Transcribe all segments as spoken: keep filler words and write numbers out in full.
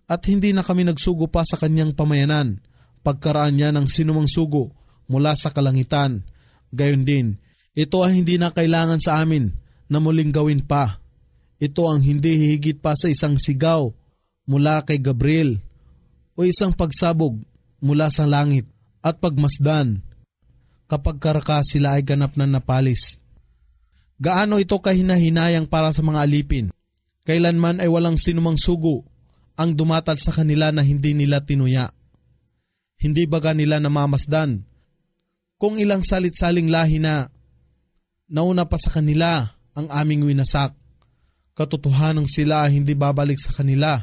at hindi na kami nagsugo pa sa kanyang pamayanan, pagkaraan niya ng sinumang sugo mula sa kalangitan. Gayon din, ito ay hindi na kailangan sa amin na muling gawin pa. Ito ang hindi hihigit pa sa isang sigaw mula kay Gabriel o isang pagsabog mula sa langit at pagmasdan kapag karaka sila ay ganap na napalis. Gaano ito kahinahinayang para sa mga alipin. Kailanman ay walang sinumang sugo ang dumatal sa kanila na hindi nila tinuya. Hindi baga nila namamasdan kung ilang salit-saling lahi na nauna pa sa kanila ang aming winasak. Katotohanang sila ay hindi babalik sa kanila.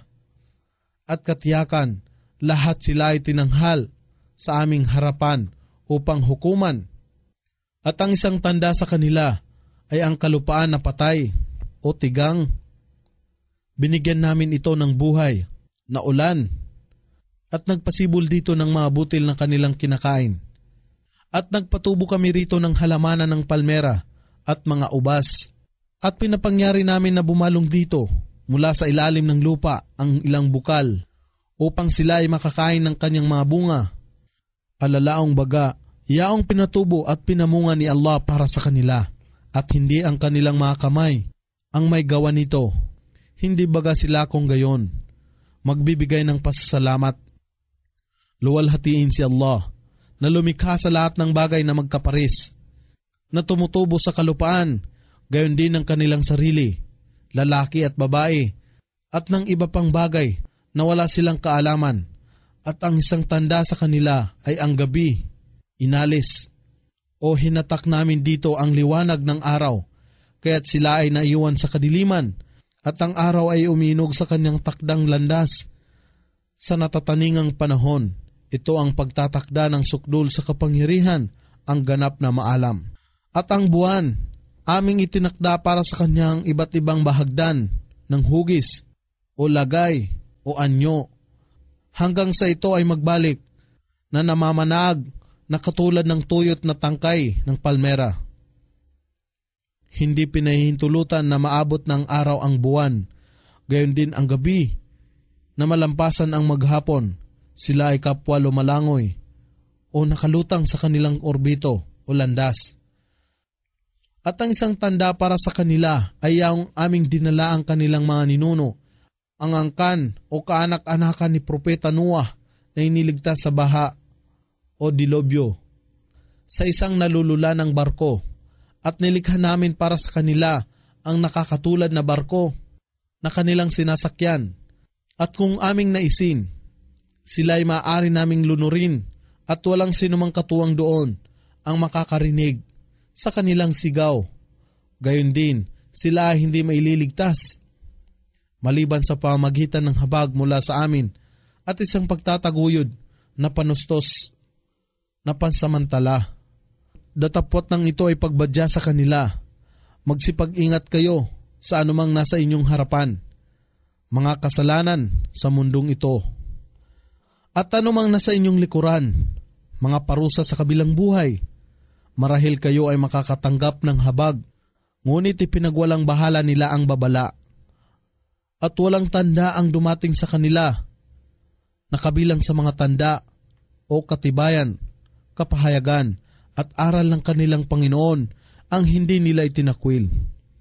At katiyakan, lahat sila ay tinanghal sa aming harapan upang hukuman. At ang isang tanda sa kanila ay ang kalupaan na patay o tigang. Binigyan namin ito ng buhay na ulan at nagpasibol dito ng mga butil ng kanilang kinakain. At nagpatubo kami rito ng halamanan ng palmera at mga ubas. At pinapangyari namin na bumalong dito mula sa ilalim ng lupa ang ilang bukal upang sila ay makakain ng kanyang mga bunga. Alalaong baga, yaong pinatubo at pinamunga ni Allah para sa kanila at hindi ang kanilang mga kamay ang may gawa nito. Hindi baga sila kung gayon magbibigay ng pasasalamat. Luwalhatiin si Allah na lumikha sa lahat ng bagay na magkaparis, na tumutubo sa kalupaan, gayon din ng kanilang sarili, lalaki at babae, at ng iba pang bagay na wala silang kaalaman, at ang isang tanda sa kanila ay ang gabi, inalis, o hinatak namin dito ang liwanag ng araw, kaya't sila ay naiwan sa kadiliman, at ang araw ay uminog sa kanyang takdang landas. Sa natataningang panahon, ito ang pagtatakda ng sukdul sa kapangyarihan, ang ganap na maalam. At ang buwan, aming itinakda para sa kanyang iba't ibang bahagdan ng hugis, o lagay, o anyo, hanggang sa ito ay magbalik na namamanag na katulad ng tuyot na tangkay ng palmera. Hindi pinahihintulutan na maabot ng araw ang buwan, gayon din ang gabi, na malampasan ang maghapon, sila ay kapwa lumalangoy o nakalutang sa kanilang orbito o landas. At ang isang tanda para sa kanila ay ang aming dinala ang kanilang mga ninuno, ang angkan o kaanak-anakan ni Propeta Noah na iniligtas sa baha o dilobyo sa isang nalulula ng barko. At nilikha namin para sa kanila ang nakakatulad na barko na kanilang sinasakyan. At kung aming naisin, sila ay maaari naming lunurin at walang sinumang katuwang doon ang makakarinig sa kanilang sigaw. Gayon din, sila ay hindi maililigtas, maliban sa pamagitan ng habag mula sa amin at isang pagtataguyod na panustos na pansamantala. Datapot ng ito ay pagbadya sa kanila. Magsipag-ingat kayo sa anumang nasa inyong harapan, mga kasalanan sa mundong ito. At anumang nasa inyong likuran, mga parusa sa kabilang buhay. Marahil kayo ay makakatanggap ng habag, ngunit ipinagwalang bahala nila ang babala. At walang tanda ang dumating sa kanila, nakabilang sa mga tanda o katibayan, kapahayagan, at aral ng kanilang Panginoon ang hindi nila itinakwil.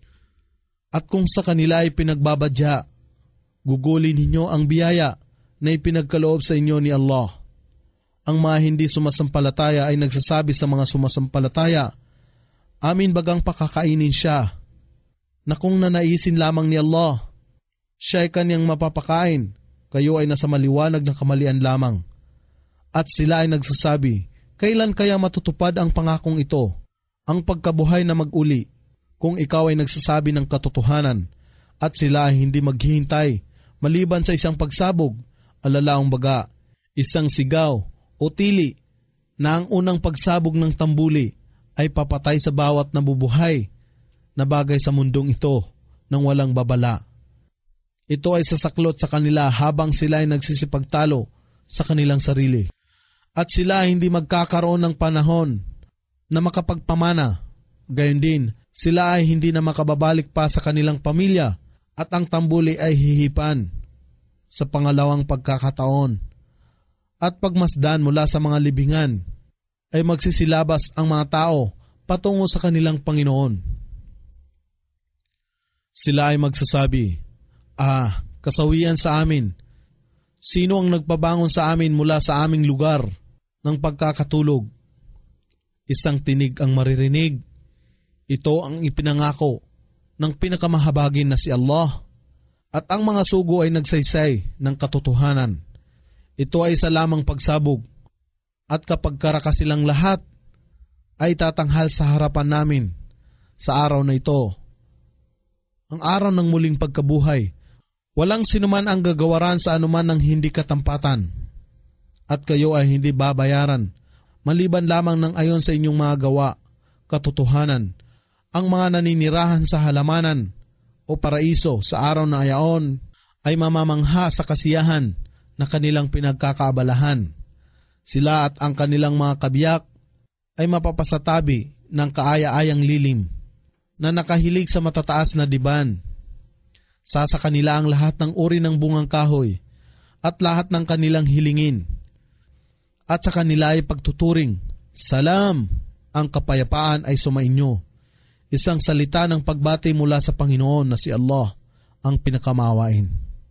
At kung sa kanila ay pinagbabadya, gugulin ninyo ang biyaya na ipinagkaloob sa inyo ni Allah. Ang mga hindi sumasampalataya ay nagsasabi sa mga sumasampalataya, amin bagang pakakainin siya, na kung nanaisin lamang ni Allah, siya ay kanyang mapapakain, kayo ay nasa maliwanag na kamalian lamang. At sila ay nagsasabi, kailan kaya matutupad ang pangakong ito, ang pagkabuhay na mag-uli, kung ikaw ay nagsasabi ng katotohanan, at sila ay hindi maghihintay, maliban sa isang pagsabog, alalaong baga, isang sigaw o tili, na ang unang pagsabog ng tambuli ay papatay sa bawat nabubuhay na bagay sa mundong ito nang walang babala. Ito ay sasaklot sa kanila habang sila ay nagsisipagtalo sa kanilang sarili. At sila hindi magkakaroon ng panahon na makapagpamana. Gayon din, sila ay hindi na makababalik pa sa kanilang pamilya at ang tambuli ay hihipan. sa pangalawang pagkakataon. At pagmasdan mula sa mga libingan, ay magsisilabas ang mga tao patungo sa kanilang Panginoon. Sila ay magsasabi, "Ah, kasawian sa amin. Sino ang nagpabangon sa amin mula sa aming lugar ng pagkakatulog?" Isang tinig ang maririnig. Ito ang ipinangako ng pinakamahabagin na si Allah. At ang mga sugo ay nagsaysay ng katotohanan. Ito ay isa lamang pagsabog. At kapag karaka silang lahat, ay tatanghal sa harapan namin sa araw na ito. Ang araw ng muling pagkabuhay. Walang sinuman ang gagawaran sa anuman ng hindi katampatan. At kayo ay hindi babayaran, maliban lamang ng ayon sa inyong mga gawa, katotohanan. Ang mga naninirahan sa halamanan o paraiso sa araw na ayaon ay mamamangha sa kasiyahan na kanilang pinagkakaabalahan. Sila at ang kanilang mga kabiyak ay mapapasatabi ng kaaya-ayang lilim na nakahilig sa matataas na diban. Sasa kanila ang lahat ng uri ng bungang kahoy at lahat ng kanilang hilingin. At sa kanila ay pagtuturing, "Salam, ang kapayapaan ay sumainyo." Isang salita ng pagbati mula sa Panginoon na si Allah ang pinakamawain.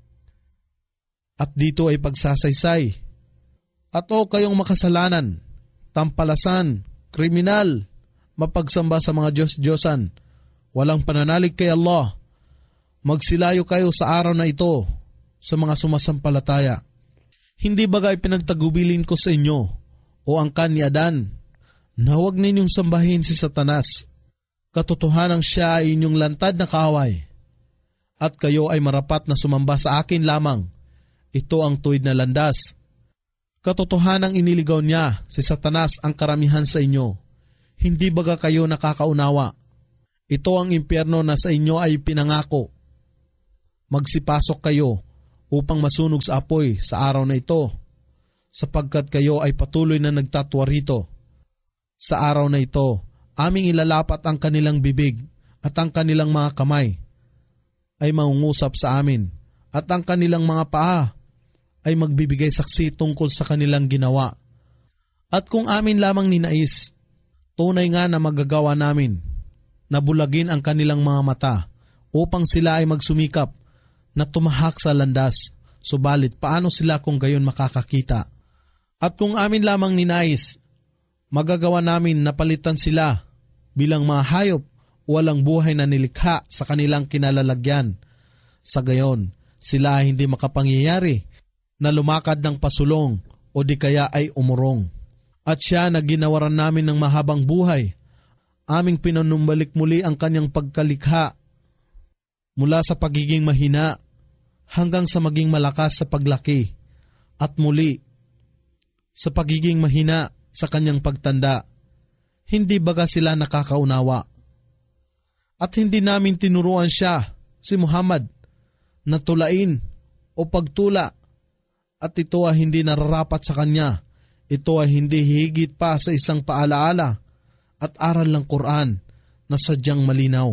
At dito ay pagsasaysay. At o kayong makasalanan, tampalasan, kriminal, mapagsamba sa mga Diyos-Diyosan, walang pananalig kay Allah, magsilayo kayo sa araw na ito sa mga sumasampalataya. Hindi bagay pinagtagubilin ko sa inyo o angkan ni Adan na huwag ninyong sambahin si Satanas. Katotohanang siya ay inyong lantad na kaaway. At kayo ay marapat na sumamba sa akin lamang. Ito ang tuwid na landas. Katotohanang iniligaw niya si Satanas ang karamihan sa inyo. Hindi baga kayo nakakaunawa? Ito ang impyerno na sa inyo ay pinangako. Magsipasok kayo upang masunog sa apoy sa araw na ito, sapagkat kayo ay patuloy na nagtatwa rito. Sa araw na ito, aming ilalapat ang kanilang bibig at ang kanilang mga kamay ay mangungusap sa amin, at ang kanilang mga paa ay magbibigay saksi tungkol sa kanilang ginawa. At kung amin lamang ninais, tunay nga na magagawa namin na bulagin ang kanilang mga mata upang sila ay magsumikap na tumahak sa landas, subalit paano sila kung gayon makakakita? At kung amin lamang ninais, magagawa namin na palitan sila bilang mga hayop walang buhay na nilikha sa kanilang kinalalagyan. Sa gayon, sila ay hindi makapangyayari na lumakad ng pasulong o di kaya ay umurong. At siya na ginawaran namin ng mahabang buhay, aming pinanumbalik muli ang kanyang pagkalikha mula sa pagiging mahina hanggang sa maging malakas sa paglaki, at muli sa pagiging mahina sa kanyang pagtanda. Hindi baga sila nakakaunawa? At hindi namin tinuruan siya, si Muhammad, na tulain o pagtula, at ito ay hindi nararapat sa kanya. Ito ay hindi higit pa sa isang paalaala at aral ng Quran na sadyang malinaw.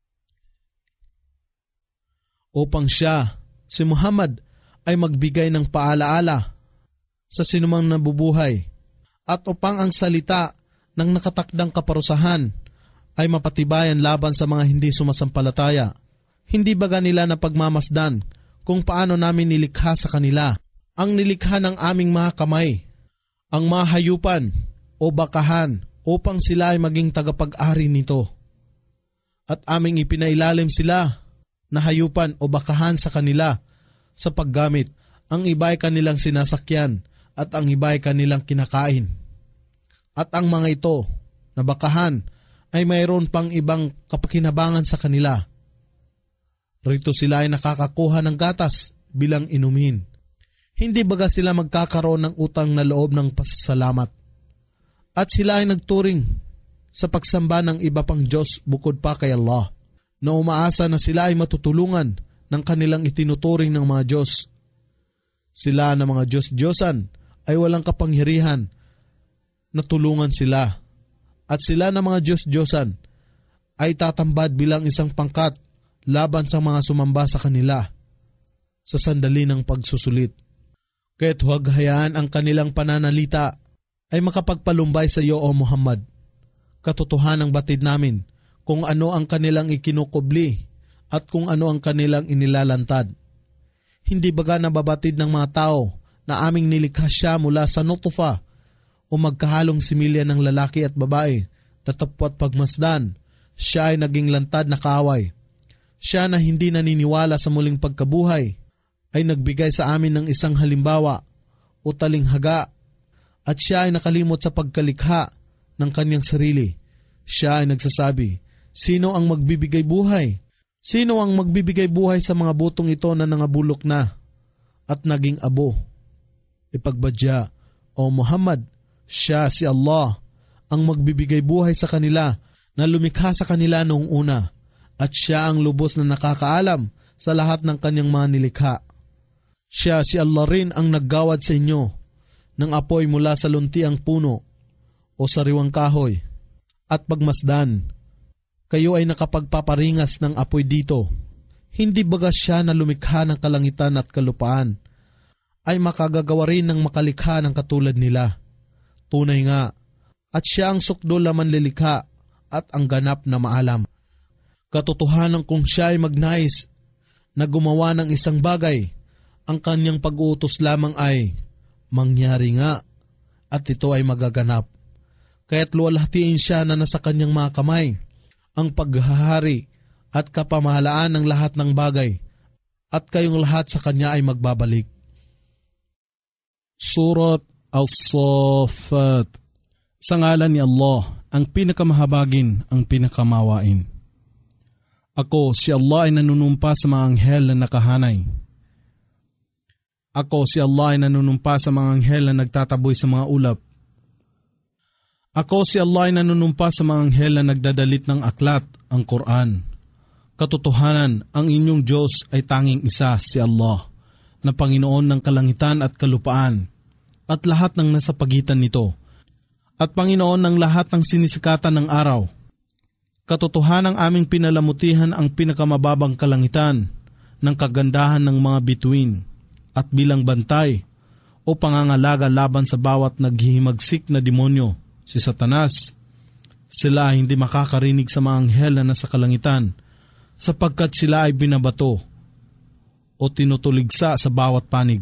Upang siya, si Muhammad, ay magbigay ng paalaala sa sinumang nabubuhay, at upang ang salita ng nakatakdang kaparusahan ay mapatibayan laban sa mga hindi sumasampalataya. Hindi baga nila na pagmamasdan kung paano namin nilikha sa kanila ang nilikha ng aming mga kamay, ang mga hayupan o bakahan, upang sila ay maging tagapag-ari nito. At aming ipinailalim sila na hayupan o bakahan sa kanila sa paggamit. Ang iba ay kanilang sinasakyan at ang iba ay kanilang kinakain. At ang mga ito na bakahan ay mayroon pang ibang kapakinabangan sa kanila. Rito sila ay nakakakuha ng gatas bilang inumin. Hindi baga sila magkakaroon ng utang na loob ng pasasalamat. At sila ay nagturing sa pagsamba ng iba pang Diyos bukod pa kay Allah, na umaasa na sila ay matutulungan ng kanilang itinuturing ng mga Diyos. Sila na mga Diyos-Diyosan ay walang kapangyarihan na tulungan sila, at sila na mga Diyos-Diyosan ay tatambad bilang isang pangkat laban sa mga sumamba sa kanila. sa sandali ng pagsusulit. Kaya't huwag hayaan ang kanilang pananalita ay makapagpalumbay sa iyo, O Muhammad. Katotohanang batid namin kung ano ang kanilang ikinukubli at kung ano ang kanilang inilalantad. Hindi baga nababatid ng mga tao na aming nilikha siya mula sa nutufa o magkahalong similya ng lalaki at babae na tapwat pagmasdan, siya ay naging lantad na kaaway. Siya na hindi naniniwala sa muling pagkabuhay ay nagbigay sa amin ng isang halimbawa o talinghaga at siya ay nakalimot sa pagkalikha ng kanyang sarili. Siya ay nagsasabi, sino ang magbibigay buhay? Sino ang magbibigay buhay sa mga butong ito na nangabulok na at naging abo? Ipagbadya, O Muhammad, siya si Allah ang magbibigay buhay sa kanila na lumikha sa kanila noong una at siya ang lubos na nakakaalam sa lahat ng kanyang mga nilikha. Siya si Allah rin ang naggawad sa inyo ng apoy mula sa luntiang puno o sariwang kahoy at pagmasdan. Kayo ay nakapagpaparingas ng apoy dito. Hindi baga siya na lumikha ng kalangitan at kalupaan ay makagagawa rin ng makalikha ng katulad nila. Tunay nga, at siya ang sukdol na manlilikha at ang ganap na maalam. Katotohanan kung siya ay magnais na gumawa ng isang bagay, ang kanyang pag-uutos lamang ay mangyari nga at ito ay magaganap. Kaya't luwalhatiin siya na nasa kanyang mga kamay ang paghahari at kapamahalaan ng lahat ng bagay at kayong lahat sa kanya ay magbabalik. Surat Al-Saffat. Sa ngalan ni Allah, ang pinakamahabagin, ang pinakamawain. Ako, si Allah ay nanunumpa sa mga anghel na nakahanay. Ako, si Allah ay nanunumpa sa mga anghel na nagtataboy sa mga ulap. Ako, si Allah ay nanunumpa sa mga anghel na nagdadalit ng aklat, ang Quran. Katotohanan, ang inyong Diyos ay tanging isa, si Allah, na Panginoon ng kalangitan at kalupaan, at lahat ng nasa pagitan nito, at Panginoon ng lahat ng sinisikatan ng araw. Katotohanang aming pinalamutihan ang pinakamababang kalangitan ng kagandahan ng mga bituin at bilang bantay o pangangalaga laban sa bawat naghihimagsik na demonyo, si Satanas. Sila ay hindi makakarinig sa mga anghel na nasa kalangitan sapagkat sila ay binabato o tinutuligsa sa bawat panig.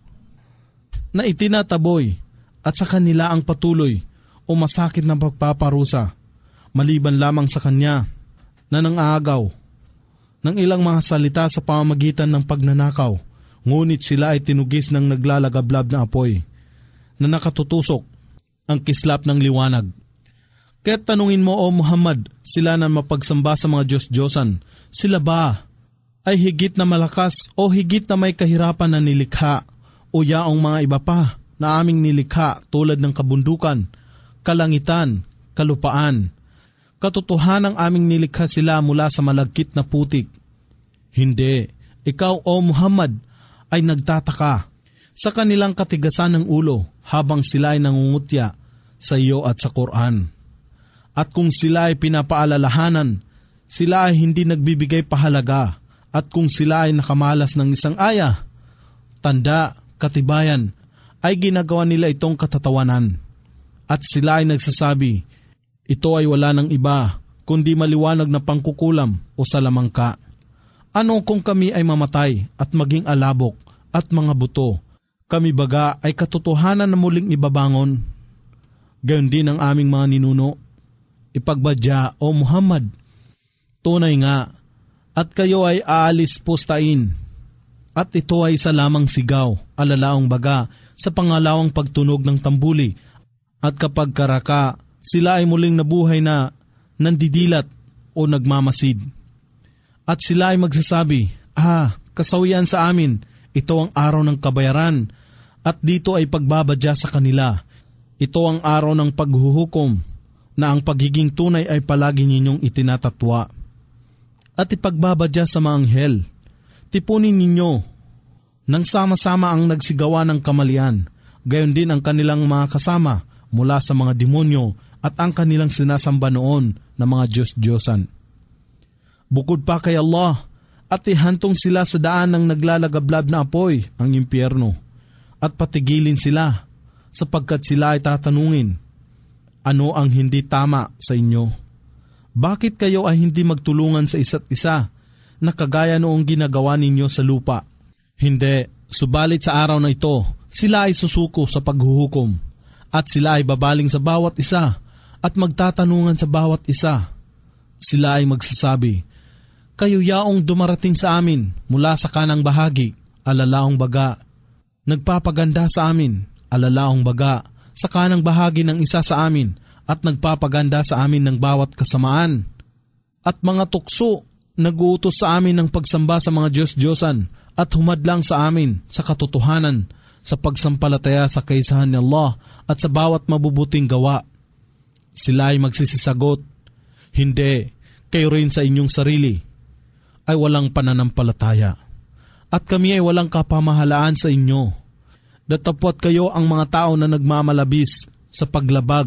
Na itinataboy at sa kanila ang patuloy o masakit na pagpaparusa, maliban lamang sa kanya na nang-aagaw ng ilang mga salita sa pamamagitan ng pagnanakaw, ngunit sila ay tinugis ng naglalagablab na apoy na nakatutusok ang kislap ng liwanag. Kaya't tanungin mo, O Muhammad, sila na mapagsamba sa mga Diyos-Diyosan, sila ba ay higit na malakas o higit na may kahirapan na nilikha o yaong mga iba pa na aming nilikha tulad ng kabundukan, kalangitan, kalupaan? Katotohanang aming nilikha sila mula sa malagkit na putik. Hindi, ikaw, O Muhammad, ay nagtataka sa kanilang katigasan ng ulo habang sila ay nangungutya sa iyo at sa Quran. At kung sila ay pinapaalalahanan, sila ay hindi nagbibigay pahalaga. At kung sila ay nakamalas ng isang aya, tanda, katibayan, ay ginagawa nila itong katatawanan. At sila ay nagsasabi, ito ay wala ng iba, kundi maliwanag na pangkukulam o salamangka. Ano kung kami ay mamatay at maging alabok at mga buto? Kami baga ay katotohanan na muling ibabangon? Gayon din ang aming mga ninuno. Ipagbadya, O Muhammad, tunay nga, at kayo ay aalis pustain. At ito ay isa lamang sigaw, alalaong baga, sa pangalawang pagtunog ng tambuli. At kapag karaka, sila ay muling nabuhay na nandidilat o nagmamasid. At sila ay magsasabi, ah, kasawian sa amin, ito ang araw ng kabayaran, at dito ay pagbabadya sa kanila. Ito ang araw ng paghuhukom, na ang pagiging tunay ay palagi ninyong itinatatwa. At ipagbabadya sa mga anghel, tipunin ninyo, nang sama-sama ang nagsigawa ng kamalian, gayon din ang kanilang mga kasama mula sa mga demonyo at ang kanilang sinasamba noon na mga Diyos-Diyosan. Bukod pa kay Allah, at ihantong sila sa daan ng naglalagablab na apoy, ang impyerno, at patigilin sila, sapagkat sila ay tatanungin, ano ang hindi tama sa inyo? Bakit kayo ay hindi magtulungan sa isa't isa, na kagaya noong ginagawa ninyo sa lupa? Hindi, subalit sa araw na ito, sila ay susuko sa paghuhukom, at sila ay babaling sa bawat isa, at magtatanungan sa bawat isa. Sila ay magsasabi, kayo yaong dumarating sa amin mula sa kanang bahagi, alalaong baga. Nagpapaganda sa amin, alalaong baga, sa kanang bahagi ng isa sa amin, at nagpapaganda sa amin ng bawat kasamaan. At mga tukso, nag-uutos sa amin ng pagsamba sa mga Diyos-Diyosan at humadlang sa amin sa katotohanan, sa pagsampalataya sa kaisahan ni Allah at sa bawat mabubuting gawa. Sila ay magsisisagot, hindi, kayo rin sa inyong sarili ay walang pananampalataya, at kami ay walang kapamahalaan sa inyo. Datapwat kayo ang mga tao na nagmamalabis sa paglabag,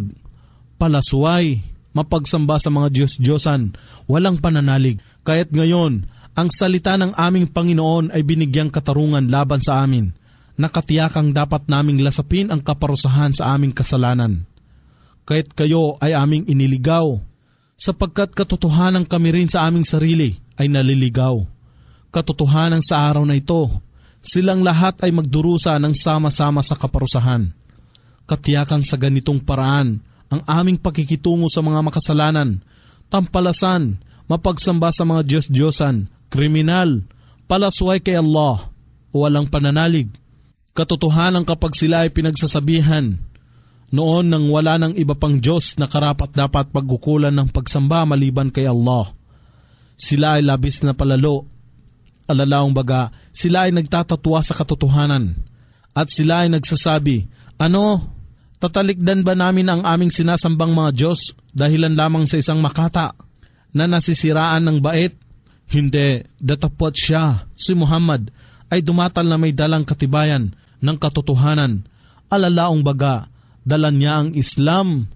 palasuway, mapagsamba sa mga Diyos-Diyosan, walang pananalig. Kaya't ngayon, ang salita ng aming Panginoon ay binigyang katarungan laban sa amin, nakatiyakang dapat naming lasapin ang kaparusahan sa aming kasalanan. Kaya't kayo ay aming iniligaw, sapagkat katotohanan kami rin sa aming sarili ay naliligaw. Katotohanan sa araw na ito, silang lahat ay magdurusa ng sama-sama sa kaparusahan. Katiyakang sa ganitong paraan, ang aming pakikitungo sa mga makasalanan, tampalasan, mapagsamba sa mga Diyos-Diyosan, kriminal, palasway kay Allah, walang pananalig. Katotohanan kapag sila ay pinagsasabihan, noon nang wala ng iba pang Diyos na karapat-dapat pagkukulan ng pagsamba maliban kay Allah. Sila ay labis na palalo. Alalaong baga, sila ay nagtatatwa sa katotohanan. At sila ay nagsasabi, ano, tatalikdan ba namin ang aming sinasambang mga Diyos dahilan lamang sa isang makata na nasisiraan ng bait? Hindi, datapwat siya, si Muhammad, ay dumatal na may dalang katibayan ng katotohanan. Alalaong baga, dala niya ang Islam,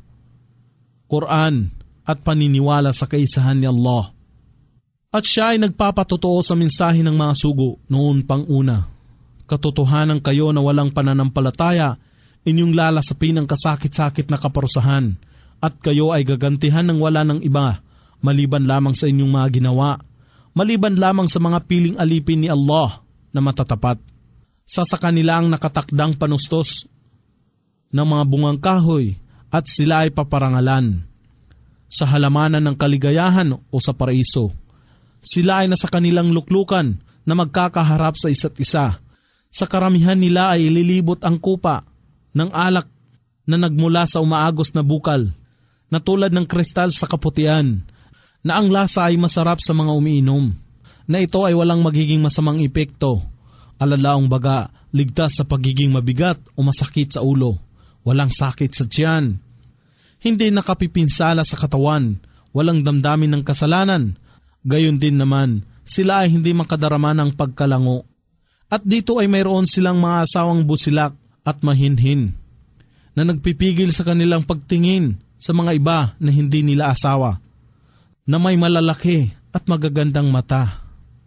Quran, at paniniwala sa kaisahan ni Allah. At siya ay nagpapatotoo sa mensahe ng mga sugo noon pang una. Katotohanan kayo na walang pananampalataya, inyong lalasapin ang kasakit-sakit na kaparusahan, at kayo ay gagantihan ng wala ng iba, maliban lamang sa inyong mga ginawa, maliban lamang sa mga piling alipin ni Allah na matatapat. Sa sa kanila ang nakatakdang panustos ng mga bungang kahoy, at sila ay paparangalan sa halamanan ng kaligayahan o sa paraiso. Sila ay nasa kanilang luklukan na magkakaharap sa isa't isa. Sa karamihan nila ay ililibot ang kupa ng alak na nagmula sa umaagos na bukal, na tulad ng kristal sa kaputian, na ang lasa ay masarap sa mga umiinom, na ito ay walang magiging masamang epekto. Alalaong baga, ligtas sa pagiging mabigat o masakit sa ulo, walang sakit sa tiyan, hindi nakapipinsala sa katawan, walang damdamin ng kasalanan. Gayon din naman, sila ay hindi makadarama ng pagkalango. At dito ay mayroon silang mga asawang busilak at mahinhin, na nagpipigil sa kanilang pagtingin sa mga iba na hindi nila asawa, na may malalaki at magagandang mata.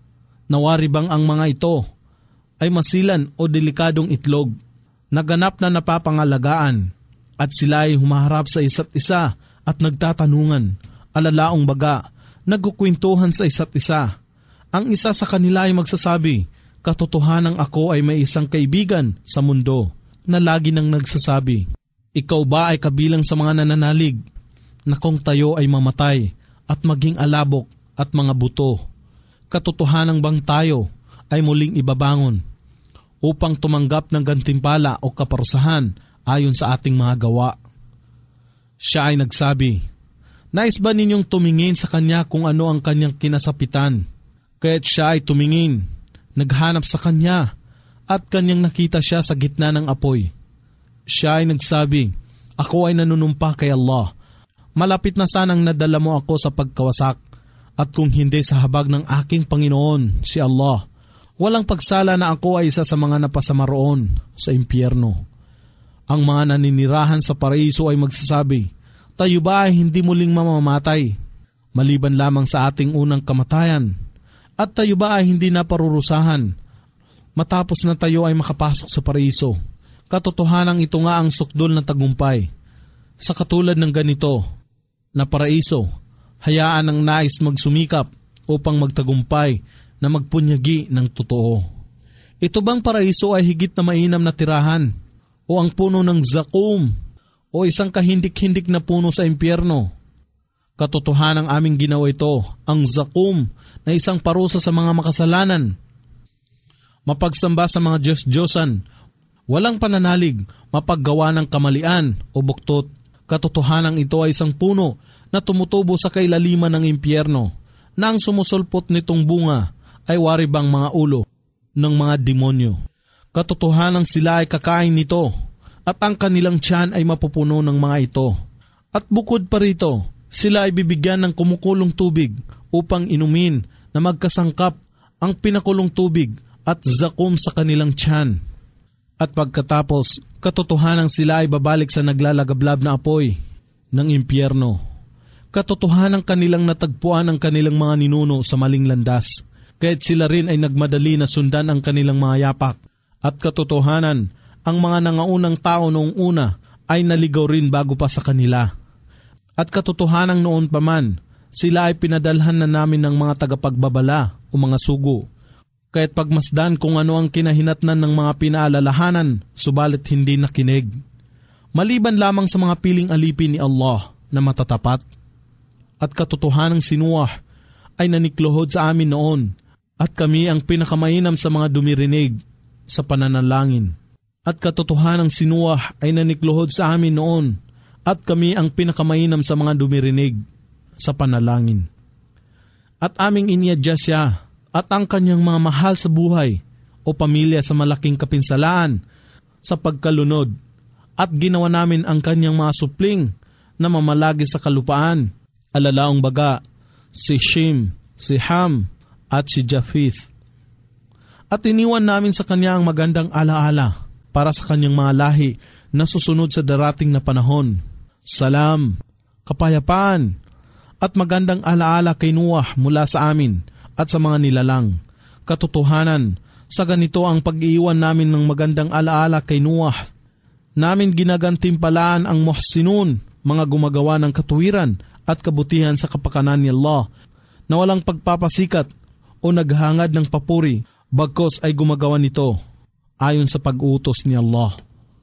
Nawari bang ang mga ito ay masilan o delikadong itlog, naganap na napapangalagaan, at sila ay humaharap sa isa't isa at nagtatanungan, alalaong baga, nagkukwentuhan sa isa't isa. Ang isa sa kanila ay magsasabi, katotohanang ako ay may isang kaibigan sa mundo na lagi nang nagsasabi, ikaw ba ay kabilang sa mga nananalig na kung tayo ay mamatay at maging alabok at mga buto, katotohanang bang tayo ay muling ibabangon upang tumanggap ng gantimpala o kaparusahan ayon sa ating mga gawa? Siya ay nagsabi, nais ba ninyong tumingin sa kanya kung ano ang kanyang kinasapitan? Kaya't siya ay tumingin, naghanap sa kanya, at kanyang nakita siya sa gitna ng apoy. Siya ay nagsabi, ako ay nanunumpa kay Allah. Malapit na sanang nadala mo ako sa pagkawasak, at kung hindi sa habag ng aking Panginoon, si Allah, walang pagsala na ako ay isa sa mga napasama roon sa impyerno. Ang mga naninirahan sa paraiso ay magsasabi, tayo ba ay hindi muling mamamatay, maliban lamang sa ating unang kamatayan, At tayo ba ay hindi naparurusahan matapos na tayo ay makapasok sa paraiso? Katotohanan ito nga ang sukdol ng tagumpay. Sa katulad ng ganito na paraiso, hayaan ang nais magsumikap upang magtagumpay na magpunyagi ng totoo. Ito bang paraiso ay higit na mainam na tirahan? O ang puno ng zakum? O isang kahindik-hindik na puno sa impyerno? Katotohanan ang aming ginawa ito, ang zakum na isang parusa sa mga makasalanan. Mapagsamba sa mga Diyos-Diyosan, walang pananalig, mapaggawa ng kamalian o buktot. Katotohanan ito ay isang puno na tumutubo sa kailaliman ng impyerno, na ang sumusulpot nitong bunga ay waribang mga ulo ng mga demonyo. Katotohanan sila ay kakain nito, at ang kanilang tiyan ay mapupuno ng mga ito. At bukod pa rito, sila ay bibigyan ng kumukulong tubig upang inumin na magkasangkap ang pinakulong tubig at zakum sa kanilang tiyan. At pagkatapos, katotohanan sila ay babalik sa naglalagablab na apoy ng impyerno. Katotohanan kanilang natagpuan ang kanilang mga ninuno sa maling landas, kaya't sila rin ay nagmadali na sundan ang kanilang mga yapak. At katotohanan, ang mga nangaunang tao noong una ay naligaw rin bago pa sa kanila. At katotohanan noon pa man, sila ay pinadalhan na namin ng mga tagapagbabala o mga sugo. Kaya't pagmasdan kung ano ang kinahinatnan ng mga pinaalalahanan, subalit hindi nakinig. Maliban lamang sa mga piling alipin ni Allah na matatapat. At katotohanang sinuwah ay nanikluhod sa amin noon, at kami ang pinakamainam sa mga dumirinig sa pananalangin. At katotohanang sinuwah ay nanikluhod sa amin noon, at kami ang pinakamainam sa mga dumirinig sa panalangin. At aming iniadya siya at ang kanyang mga mahal sa buhay o pamilya sa malaking kapinsalaan sa pagkalunod, at ginawa namin ang kanyang mga supling na mamalagi sa kalupaan, alalaong baga, si Shem, si Ham, at si Japheth. At iniwan namin sa kanya ang magandang alaala para sa kanyang mga lahi na susunod sa darating na panahon. Salam, kapayapaan, at magandang alaala kay Noah mula sa amin at sa mga nilalang. Katotohanan, sa ganito ang pag-iiwan namin ng magandang alaala kay Noah. Namin ginagantimpalaan ang muhsinun, mga gumagawa ng katuwiran at kabutihan sa kapakanan ni Allah, na walang pagpapasikat o naghangad ng papuri, bagkos ay gumagawa nito ayon sa pag-utos ni Allah.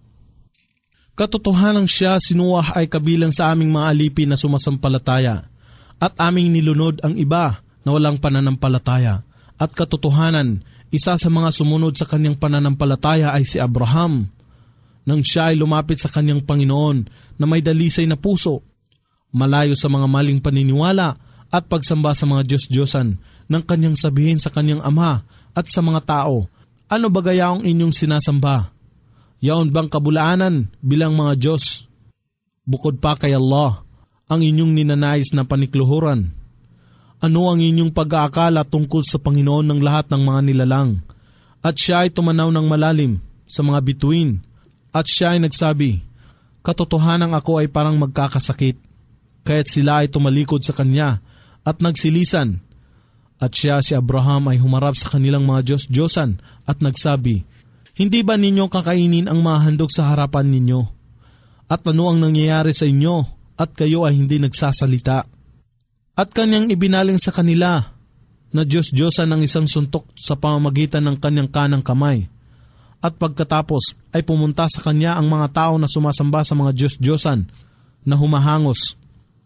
Katotohanan siya, si Noah ay kabilang sa aming mga alipin na sumasampalataya, at aming nilunod ang iba na walang pananampalataya. At katotohanan, isa sa mga sumunod sa kanyang pananampalataya ay si Abraham, nang siya ay lumapit sa kanyang Panginoon na may dalisay na puso, malayo sa mga maling paniniwala at pagsamba sa mga Diyos-Diyosan, nang kanyang sabihin sa kanyang ama at sa mga tao, ano ba gaya ang inyong sinasamba? Yaon bang kabulaanan bilang mga Diyos? Bukod pa kay Allah, ang inyong ninanais na panikluhuran. Ano ang inyong pag-aakala tungkol sa Panginoon ng lahat ng mga nilalang? At siya ay tumanaw ng malalim sa mga bituin, at siya ay nagsabi, katotohanan ako ay parang magkakasakit. Kaya't sila ay tumalikod sa kanya at nagsilisan. At siya, si Abraham, ay humarap sa kanilang mga Diyos-Diyosan at nagsabi, hindi ba ninyo kakainin ang mga handog sa harapan ninyo? At ano ang nangyayari sa inyo at kayo ay hindi nagsasalita? At kanyang ibinaling sa kanila na Diyos-Diyosan ng isang suntok sa pamamagitan ng kanyang kanang kamay. At pagkatapos ay pumunta sa kanya ang mga tao na sumasamba sa mga Diyos-Diyosan na humahangos.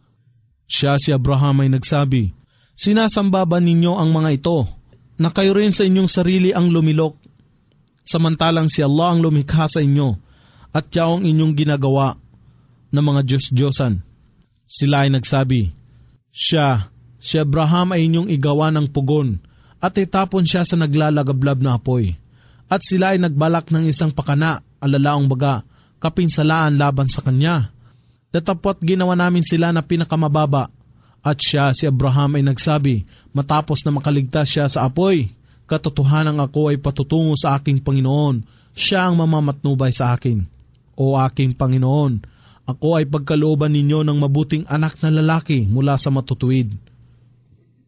Siya, si Abraham, ay nagsabi, sinasamba ba ninyo ang mga ito na kayo rin sa inyong sarili ang lumilok, samantalang si Allah ang lumikha sa inyo at yaong inyong ginagawa ng mga Diyos-Diyosan? Sila ay nagsabi, siya, si Abraham ay inyong igawa ng pugon at itapon siya sa naglalagablab na apoy. At sila ay nagbalak ng isang pakana, alalaong baga, kapinsalaan laban sa kanya. Datapot ginawa namin sila na pinakamababa. At siya, si Abraham, ay nagsabi, matapos na makaligtas siya sa apoy, katotohanan ako ay patutungo sa aking Panginoon, siya ang mamamatnubay sa akin. O aking Panginoon, ako ay pagkalooban ninyo ng mabuting anak na lalaki mula sa matutuwid.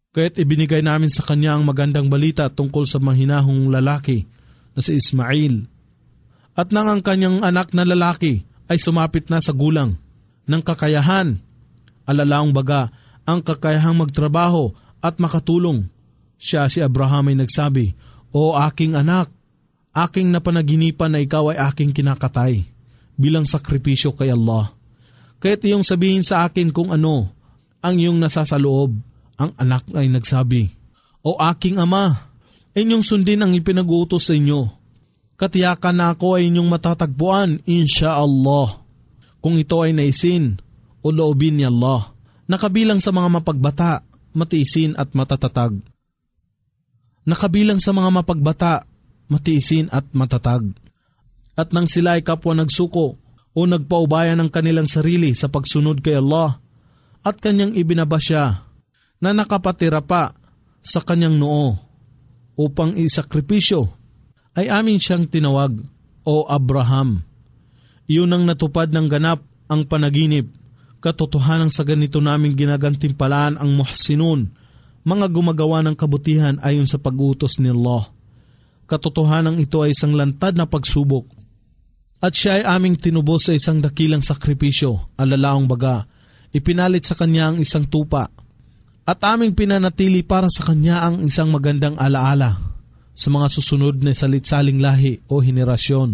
Kaya't ibinigay namin sa kanya ang magandang balita tungkol sa mahinahong lalaki na si Ismail. At nang ang kanyang anak na lalaki ay sumapit na sa gulang ng kakayahan, alalaong baga ang kakayahang magtrabaho at makatulong, siya si Abraham ay nagsabi, "O aking anak, aking napanaginipan na ikaw ay aking kinakatay bilang sakripisyo kay Allah. Kaya't iyong sabihin sa akin kung ano ang iyong nasasaloob." Ang anak ay nagsabi, "O aking ama, inyong sundin ang ipinag-uutos sa inyo. Katiyakan na ako ay inyong matatagpuan, insha'Allah, kung ito ay naisin o loobin ni Allah, nakabilang sa mga mapagbata, matiisin at matatatag." Nakabilang sa mga mapagbata, matiisin at matatag. At nang sila ay kapwa nagsuko o nagpaubaya ng kanilang sarili sa pagsunod kay Allah at kanyang ibinaba siya na nakapatira pa sa kanyang noo upang isakripisyo, ay amin siyang tinawag, "O Abraham." Iyon ang natupad ng ganap ang panaginip. Katotohanan sa ganito namin ginagantimpalaan ang muhsinun, mga gumagawa ng kabutihan ayon sa pag-utos ni Allah. Katotohanan ito ay isang lantad na pagsubok. At siya ay aming tinubos sa isang dakilang sakripisyo, alalaong baga, ipinalit sa kanya ang isang tupa. At aming pinanatili para sa kanya ang isang magandang alaala sa mga susunod na salitsaling lahi o henerasyon.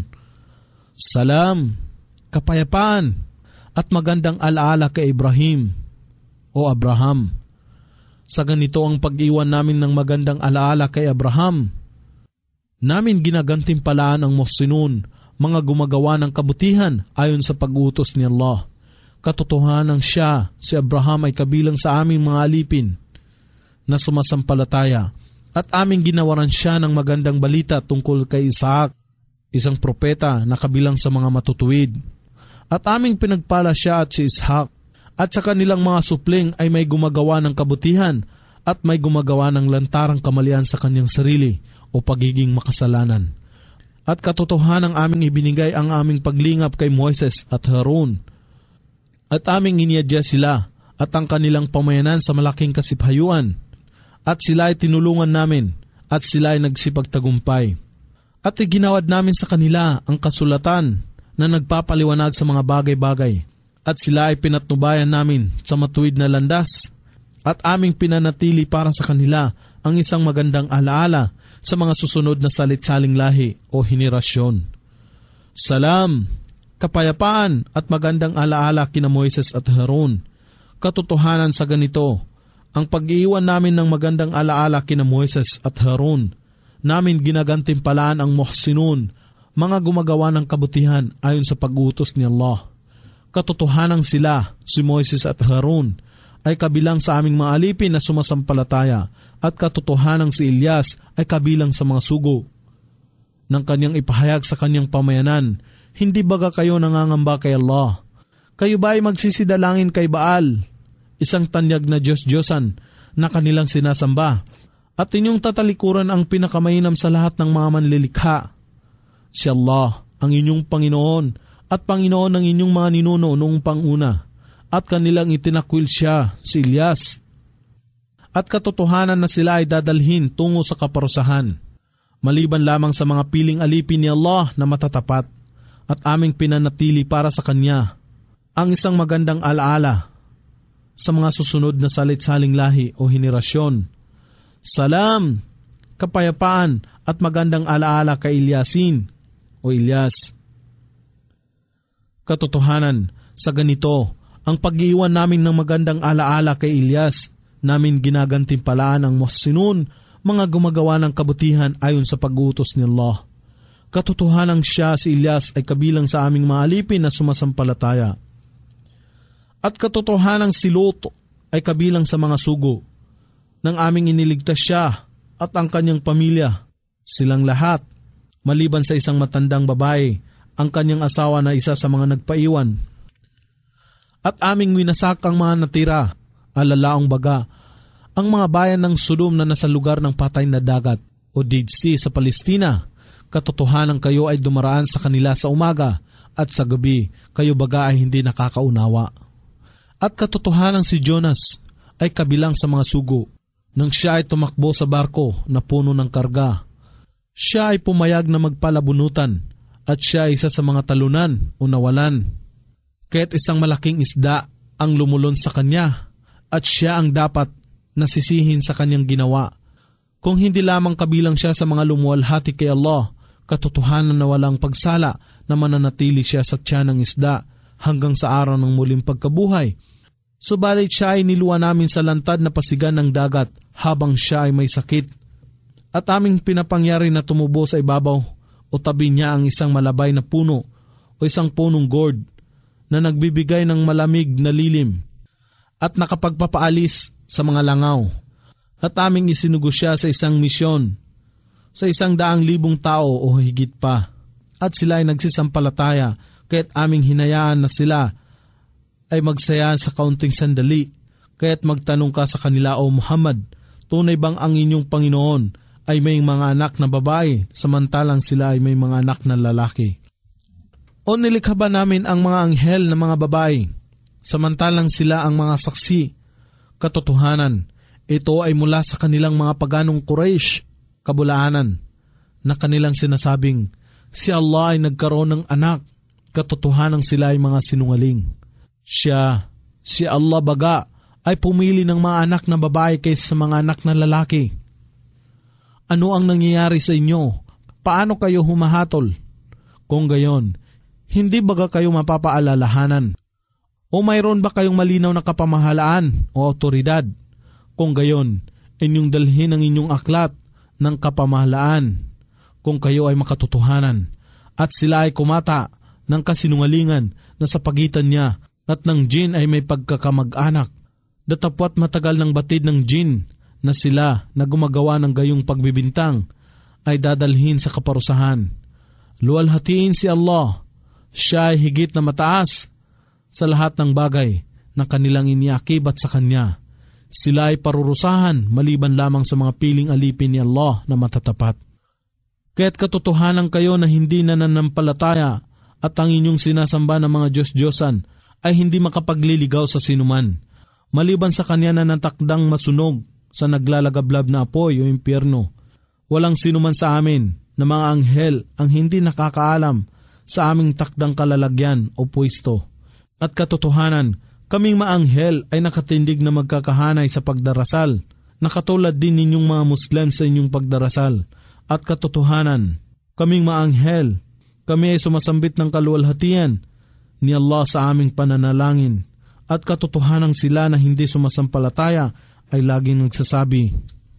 Salam, kapayapaan, at magandang alaala kay Ibrahim o Abraham. Sa ganito ang pag-iwan namin ng magandang alaala kay Abraham, namin ginagantimpalaan ang muhsinun, mga gumagawa ng kabutihan ayon sa pag-utos ni Allah. Katotohanan siya, si Abraham ay kabilang sa aming mga alipin na sumasampalataya at aming ginawaran siya ng magandang balita tungkol kay Isaac, isang propeta na kabilang sa mga matutuwid. At aming pinagpala siya at si Isaac at sa kanilang mga supling ay may gumagawa ng kabutihan at may gumagawa ng lantarang kamalian sa kanyang sarili o pagiging makasalanan. At katotohanan aming ibinigay ang aming paglingap kay Moises at Harun. At aming iniadya sila at ang kanilang pamayanan sa malaking kasiphayuan. At sila ay tinulungan namin at sila ay nagsipagtagumpay. At iginawad namin sa kanila ang kasulatan na nagpapaliwanag sa mga bagay-bagay. At sila ay pinatnubayan namin sa matuwid na landas. At aming pinanatili para sa kanila ang isang magandang alaala sa mga susunod na salitsaling lahi o henerasyon. Salam, kapayapaan at magandang alaala kina Moises at Harun. Katotohanan sa ganito, ang pag-iiwan namin ng magandang alaala kina Moises at Harun, namin ginagantimpalaan ang muhsinun, mga gumagawa ng kabutihan ayon sa pag-utos ni Allah. Katotohanan sila, si Moises at Harun, ay kabilang sa aming mga alipin na sumasampalataya, at katotohanan si Ilyas ay kabilang sa mga sugo ng kanyang ipahayag sa kanyang pamayanan. Hindi baga kayo nangangamba kay Allah? Kayo ba ay magsisidalangin kay Baal, isang tanyag na Diyos-Diyosan na kanilang sinasamba, at inyong tatalikuran ang pinakamainam sa lahat ng mga manlilikha? Si Allah, ang inyong Panginoon, at Panginoon ng inyong mga ninuno noong panguna, at kanilang itinakwil siya, si Ilyas. At katotohanan na sila ay dadalhin tungo sa kaparusahan, maliban lamang sa mga piling alipin ni Allah na matatapat, at aming pinanatili para sa Kanya ang isang magandang alaala sa mga susunod na salitsaling lahi o henerasyon. Salam, kapayapaan at magandang alaala kay Ilyasin o Ilyas. Katotohanan, sa ganito, ang pag-iwan namin ng magandang alaala kay Ilyas, namin ginagantimpalaan ang muhsinun, mga gumagawa ng kabutihan ayon sa pag-utos ni Allah. Katotohanan siya, si Ilyas, ay kabilang sa aming mga alipin na sumasampalataya. At katotohanan si Lot ay kabilang sa mga sugo nang aming iniligtas siya at ang kanyang pamilya, silang lahat, maliban sa isang matandang babae, ang kanyang asawa na isa sa mga nagpaiwan. At aming winasak ang mga natira, alalaong baga, ang mga bayan ng Sodom na nasa lugar ng patay na dagat o Dead Sea sa Palestina. Katotohanan kayo ay dumaraan sa kanila sa umaga at sa gabi, kayo baga ay hindi nakakaunawa. At katotohanan si Jonas ay kabilang sa mga sugo nang siya ay tumakbo sa barko na puno ng karga. Siya ay pumayag na magpalabunutan at siya ay isa sa mga talunan o nawalan. Kaya't isang malaking isda ang lumulon sa kanya at siya ang dapat nasisihin sa kanyang ginawa. Kung hindi lamang kabilang siya sa mga lumuwalhati kay Allah, katotohanan na walang pagsala na mananatili siya sa tiyan ng isda hanggang sa araw ng muling pagkabuhay. Subalit siya ay niluwa namin sa lantad na pasigan ng dagat habang siya ay may sakit. At aming pinapangyari na tumubo sa ibabaw o tabi niya ang isang malabay na puno o isang punong gourd na nagbibigay ng malamig na lilim at nakapagpapaalis sa mga langaw. At aming isinugo siya sa isang misyon sa isang daang libong tao o higit pa. At sila ay nagsisampalataya kaya't aming hinayaan na sila ay magsaya sa kaunting sandali. Kaya't magtanong ka sa kanila, O Muhammad, tunay bang ang inyong Panginoon ay may mga anak na babae samantalang sila ay may mga anak na lalaki? O nilikha ba namin ang mga anghel na mga babae samantalang sila ang mga saksi? Katotohanan, ito ay mula sa kanilang mga paganong Quraysh, kabulaanan, na kanilang sinasabing, si Allah ay nagkaroon ng anak, katotohanan sila ay mga sinungaling. Siya, si Allah baga, ay pumili ng mga anak na babae kaysa sa mga anak na lalaki. Ano ang nangyayari sa inyo? Paano kayo humahatol? Kung gayon, hindi baga kayo mapapaalalahanan? O mayroon ba kayong malinaw na kapamahalaan o otoridad? Kung gayon, inyong dalhin ang inyong aklat ng kapamahalaan kung kayo ay makatotohanan. At sila ay kumata ng kasinungalingan na sa pagitan niya at ng jin ay may pagkakamag-anak. Datapwat matagal ng batid ng jin na sila na gumagawa ng gayong pagbibintang ay dadalhin sa kaparusahan. Luwalhatiin si Allah. Siya ay higit na mataas sa lahat ng bagay na kanilang iniakibat sa Kanya. Sila ay parurusahan maliban lamang sa mga piling alipin ni Allah na matatapat. Kaya't katotohanan kayo na hindi nananampalataya at ang inyong sinasamba ng mga Diyos-Diyosan ay hindi makapagliligaw sa sinuman, maliban sa Kanya na natakdang masunog sa naglalagablab na apoy o impyerno. Walang sinuman sa amin na mga anghel ang hindi nakakaalam sa aming takdang kalalagyan o pwesto. At katotohanan, kaming maanghel ay nakatindig na magkakahanay sa pagdarasal, na katulad din ninyong mga Muslim sa inyong pagdarasal. At katotohanan, kaming maanghel, kami ay sumasambit ng kaluwalhatian ni Allah sa aming pananalangin. At katotohanan sila na hindi sumasampalataya ay laging nagsasabi,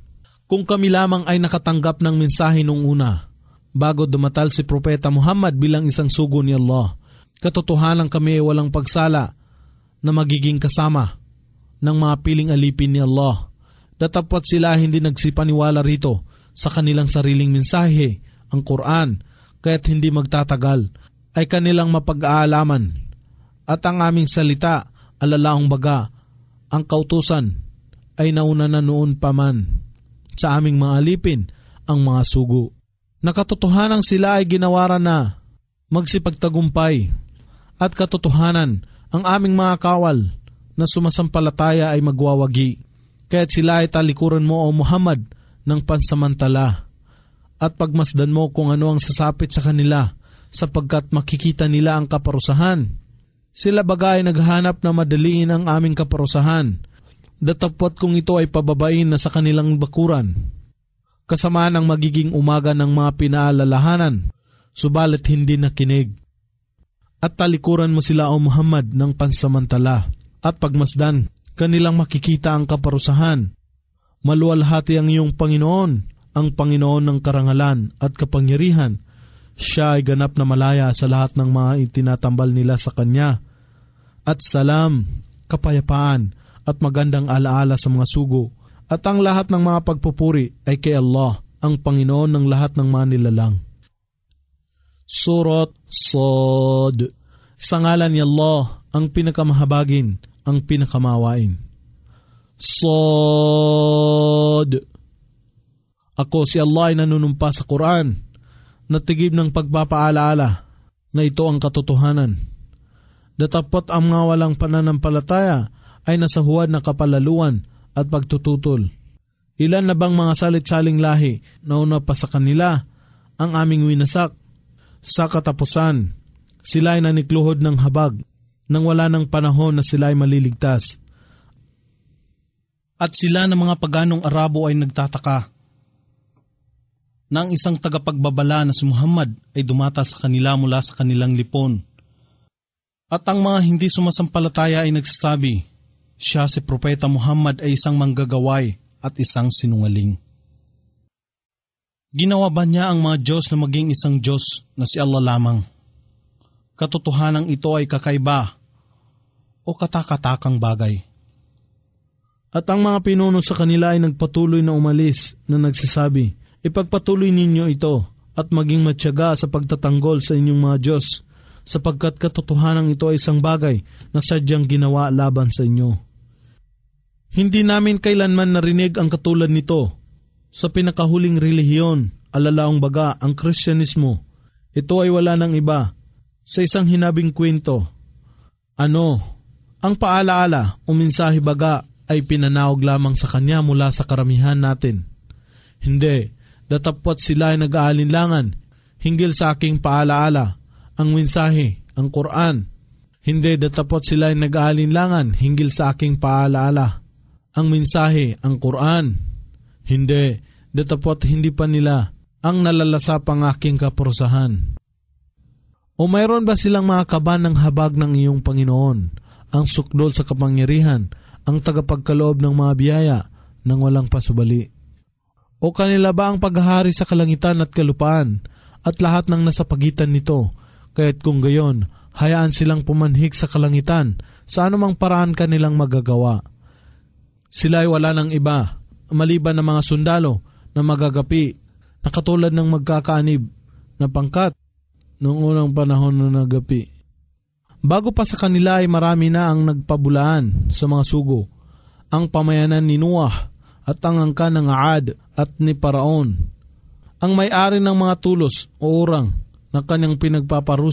kung kami lamang ay nakatanggap ng mensahe nung una, bago dumatal si Propeta Muhammad bilang isang sugo ni Allah, katotohanan kami ay walang pagsala na magiging kasama ng mga piling alipin ni Allah. Datapwat sila hindi nagsipaniwala rito sa kanilang sariling mensahe, ang Quran, kaya't hindi magtatagal ay kanilang mapag-aalaman. At ang aming salita, alalaong baga, ang kautusan ay nauna na noon pa man sa aming mga alipin, ang mga sugo. Nakatotohanan sila ay ginawaran na magsipagtagumpay. At katotohanan, ang aming mga kawal na sumasampalataya ay magwawagi. Kaya't sila ay talikuran mo, O Muhammad, ng pansamantala. At pagmasdan mo kung ano ang sasapit sa kanila, sapagkat makikita nila ang kaparusahan. Sila bagay naghanap na madaliin ang aming kaparusahan. Datapwat kung ito ay pababain na sa kanilang bakuran, kasama ng magiging umaga ng mga pinaalalahanan, subalit hindi nakinig. At talikuran mo sila, O Muhammad, ng pansamantala, at pagmasdan, kanilang makikita ang kaparusahan. Maluwalhati ang iyong Panginoon, ang Panginoon ng karangalan at kapangyarihan. Siya ay ganap na malaya sa lahat ng mga itinatambal nila sa Kanya. At salam, kapayapaan, at magandang alaala sa mga sugo. At ang lahat ng mga pagpupuri ay kay Allah, ang Panginoon ng lahat ng mga nilalang. Surat Sad. Sa ngalan ni Allah, ang pinakamahabagin, ang pinakamawain. Sad. Ako si Allah ay nanunumpa sa Quran, natigib ng pagpapaalaala na ito ang katotohanan. Datapot ang mga walang pananampalataya ay nasa huwad na kapalaluan at pagtututol. Ilan na bang mga salit-saling lahi na una pa sa kanila ang aming winasak? Sa katapusan, sila ay nanikluhod ng habag nang wala ng panahon na sila ay maliligtas. At sila ng mga paganong Arabo ay nagtataka na ang isang tagapagbabala na si Muhammad ay dumata sa kanila mula sa kanilang lipon. At ang mga hindi sumasampalataya ay nagsasabi, siya si Propeta Muhammad ay isang manggagaway at isang sinungaling. Ginawa ba niya ang mga Diyos na maging isang Diyos na si Allah lamang? Katotohanan ito ay kakaiba o katakatakang bagay. At ang mga pinuno sa kanila ay nagpatuloy na umalis na nagsasabi, ipagpatuloy ninyo ito at maging matyaga sa pagtatanggol sa inyong mga Diyos, sapagkat katotohanan ito ay isang bagay na sadyang ginawa laban sa inyo. Hindi namin kailanman narinig ang katulad nito sa pinakahuling relihiyon, alalaong baga ang Kristyanismo. Ito ay wala ng iba sa isang hinabing kwento. Ano, ang paalaala o mensahe baga ay pinanawag lamang sa kanya mula sa karamihan natin. Hindi, datapwat sila ay nag-aalinlangan hinggil sa aking paalaala, ang mensahe, ang Quran. Hindi, datapwat sila ay nag-aalinlangan hinggil sa aking paalaala, ang mensahe, ang Quran. Hindi, datapwat hindi pa nila ang nalalasapang aking kaparusahan. O mayroon ba silang mga kaban ng habag ng iyong Panginoon, ang sukdol sa kapangyarihan, ang tagapagkaloob ng mga biyaya nang walang pasubali? O kanila ba ang paghahari sa kalangitan at kalupaan at lahat ng nasa pagitan nito? Kaya't kung gayon, hayaan silang pumanhik sa kalangitan sa anumang paraan kanilang magagawa. Sila ay wala ng iba, maliban ng mga sundalo na magagapi na katulad ng magkakaanib na pangkat noong unang panahon na nagapi. Bago pa sa kanila ay marami na ang nagpabulaan sa mga sugo, ang pamayanan ni Noah at ang angkan ng Aad at ni Paraon, ang may-ari ng mga tulos o urang na kanyang pinagpaparus